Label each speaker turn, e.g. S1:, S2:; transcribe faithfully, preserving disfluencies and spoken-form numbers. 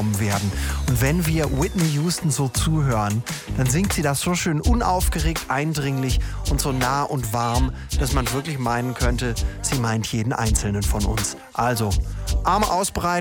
S1: werden. Und wenn wir Whitney Houston so zuhören, dann singt sie das so schön unaufgeregt, eindringlich und so nah und warm, dass man wirklich meinen könnte, sie meint jeden einzelnen von uns. Also, Arme ausbreiten.